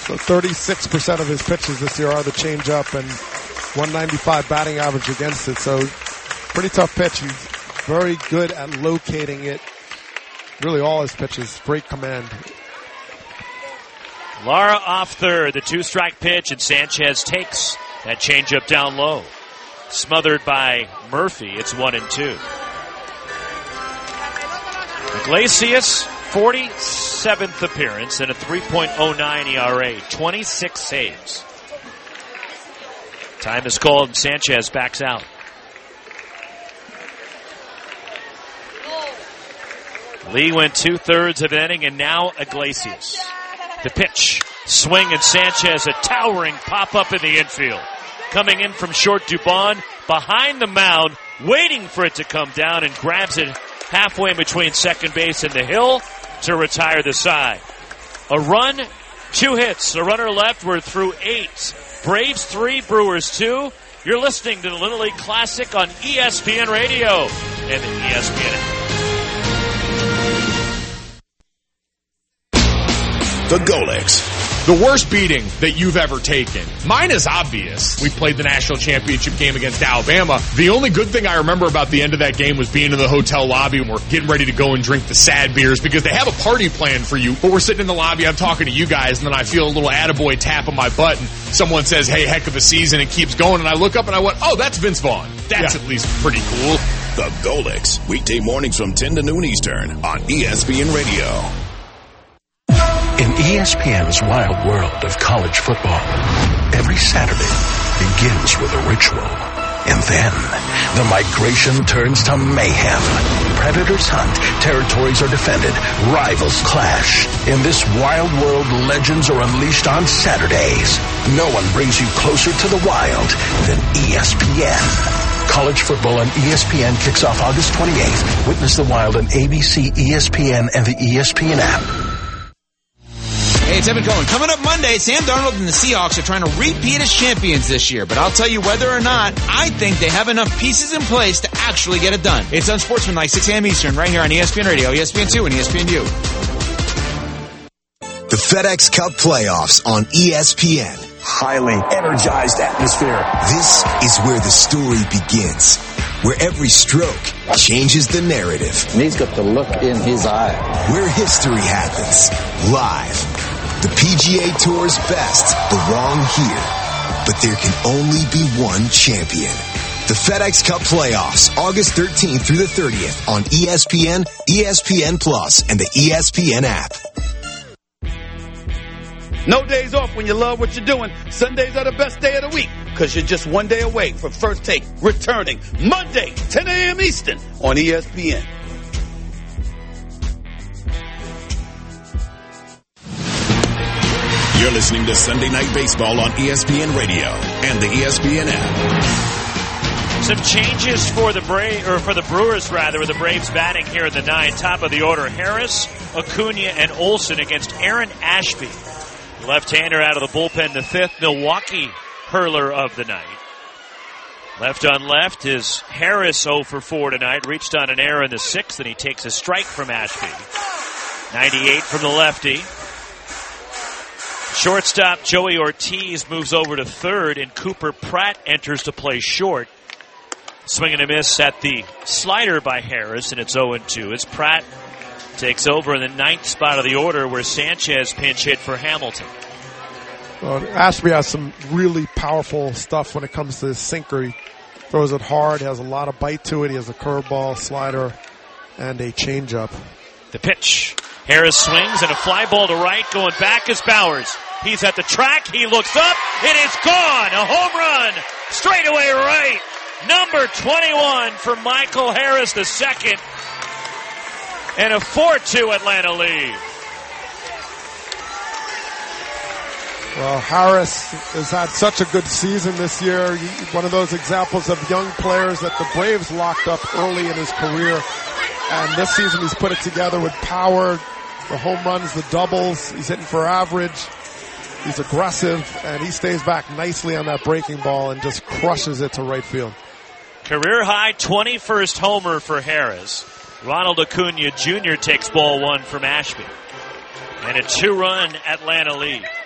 So 36% of his pitches this year are the changeup, and 195 batting average against it. So pretty tough pitch. He's very good at locating it. Really all his pitches. Great command. Lara off third, the 2-strike pitch, and Sanchez takes that changeup down low. Smothered by Murphy. It's 1-2. Iglesias, 47th appearance and a 3.09 ERA, 26 saves. Time is called and Sanchez backs out. Lee went 2/3 of an inning, and now Iglesias. The pitch, swing, and Sanchez, a towering pop-up in the infield. Coming in from short, Dubon behind the mound, waiting for it to come down, and grabs it halfway between second base and the hill to retire the side. A run, 2 hits, a runner left. We're through 8. Braves 3, Brewers 2. You're listening to the Little League Classic on ESPN Radio and the ESPN app. The Golics. The worst beating that you've ever taken. Mine is obvious. We played the national championship game against Alabama. The only good thing I remember about the end of that game was being in the hotel lobby and we're getting ready to go and drink the sad beers because they have a party planned for you. But we're sitting in the lobby, I'm talking to you guys, and then I feel a little attaboy tap on my butt and someone says, hey, heck of a season, and keeps going. And I look up and I went, oh, that's Vince Vaughn. That's at least pretty cool. The Golics. Weekday mornings from 10 to noon Eastern on ESPN Radio. In ESPN's wild world of college football, every Saturday begins with a ritual. And then, the migration turns to mayhem. Predators hunt, territories are defended, rivals clash. In this wild world, legends are unleashed on Saturdays. No one brings you closer to the wild than ESPN. College football on ESPN kicks off August 28th. Witness the wild on ABC, ESPN, and the ESPN app. Hey, it's Evan Cohen. Coming up Monday, Sam Darnold and the Seahawks are trying to repeat as champions this year. But I'll tell you whether or not, I think they have enough pieces in place to actually get it done. It's Unsportsmanlike, 6 a.m. Eastern, right here on ESPN Radio, ESPN2, and ESPNU. The FedEx Cup playoffs on ESPN. Highly energized atmosphere. This is where the story begins, where every stroke changes the narrative. And he's got the look in his eye. Where history happens, live. The PGA Tour's best belong here, but there can only be one champion. The FedEx Cup playoffs, August 13th through the 30th on ESPN, ESPN Plus, and the ESPN app. No days off when you love what you're doing. Sundays are the best day of the week because you're just one day away from First Take returning Monday, 10 a.m. Eastern on ESPN. You're listening to Sunday Night Baseball on ESPN Radio and the ESPN app. Some changes for the Brewers, with the Braves batting here in the 9th. Top of the order, Harris, Acuna, and Olsen against Aaron Ashby. Left-hander out of the bullpen, the 5th Milwaukee hurler of the night. Left on left is Harris 0 for 4 tonight. Reached on an error in the 6th, and he takes a strike from Ashby. 98 from the lefty. Shortstop Joey Ortiz moves over to 3rd, and Cooper Pratt enters to play short. Swing and a miss at the slider by Harris, and it's 0-2 as Pratt takes over in the 9th spot of the order where Sanchez pinch hit for Hamilton. Well, Ashby has some really powerful stuff when it comes to his sinker. He throws it hard, has a lot of bite to it. He has a curveball, slider, and a changeup. The pitch. Harris swings and a fly ball to right. Going back is Bowers. He's at the track. He looks up. It is gone. A home run. Straightaway right. Number 21 for Michael Harris II. And a 4-2 Atlanta lead. Well, Harris has had such a good season this year. One of those examples of young players that the Braves locked up early in his career. And this season he's put it together with power, the home runs, the doubles. He's hitting for average. He's aggressive, and he stays back nicely on that breaking ball and just crushes it to right field. Career high 21st homer for Harris. Ronald Acuna Jr. takes ball 1 from Ashby. And a 2-run Atlanta lead.